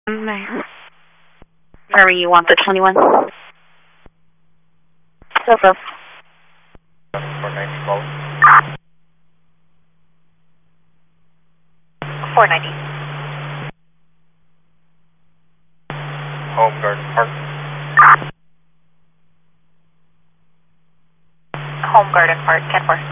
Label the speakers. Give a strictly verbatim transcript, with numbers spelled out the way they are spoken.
Speaker 1: Mm, Or you want the twenty-one? So, so.
Speaker 2: four ninety call.
Speaker 3: four ninety.
Speaker 2: Home Garden Park.
Speaker 3: Home Garden Park, ten four.